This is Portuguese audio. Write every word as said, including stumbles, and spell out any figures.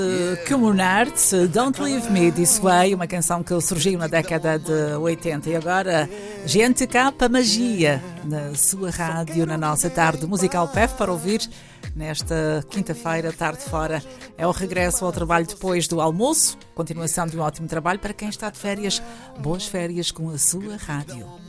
Common Arts, Don't Leave Me This Way, uma canção que surgiu na década de oitenta. E agora, Gente Capa Magia, na sua rádio, na nossa tarde musical P E F, para ouvir nesta quinta-feira, tarde fora. É o regresso ao trabalho depois do almoço. Continuação de um ótimo trabalho para quem está de férias. Boas férias com a sua rádio.